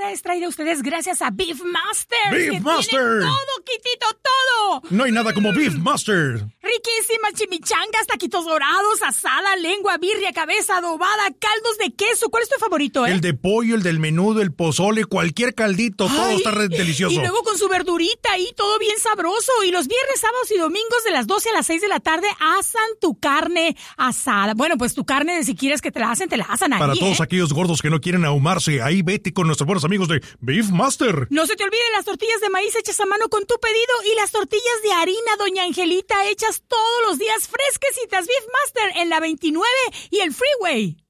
hora es traída a ustedes gracias a Beef Master. ¡Beef Master! Todo, Quitito, todo. No hay nada como Beef Master. Riquísimas chimichangas, taquitos dorados, asada, lengua, birria, cabeza, adobada, caldos de queso. ¿Cuál es tu favorito, El de pollo, el del menudo, el pozole, cualquier caldito, todo está delicioso. Y luego con su verdurita y todo bien sabroso. Y los viernes, sábados y domingos de las 12 a las 6 de la tarde asan tu carne asada. Bueno, pues tu carne, si quieres que te la asan ahí. Para todos aquellos gordos que no quieren ahumarse, ahí vete con nuestros buenos amigos de Beef Master. No se te olviden las tortillas de maíz hechas a mano con tu pedido y las tortillas de harina Doña Angelita hechas todos los días fresquecitas. Beef Master en la 29 y el Freeway.